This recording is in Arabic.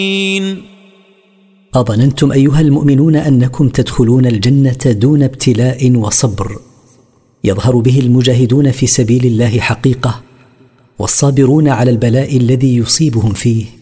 أظننتم أيها المؤمنون أنكم تدخلون الجنة دون ابتلاء وصبر يظهر به المجاهدون في سبيل الله حقيقة، والصابرون على البلاء الذي يصيبهم فيه،